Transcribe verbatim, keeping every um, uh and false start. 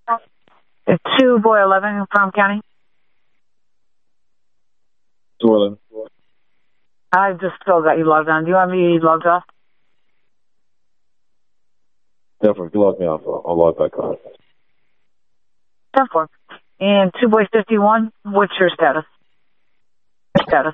It's two boy eleven from County. two eleven. I just still got you logged on. Do you want me logged off? Definitely, if you log me off, I'll, I'll log back on. ten four. And two boy fifty-one, what's your status?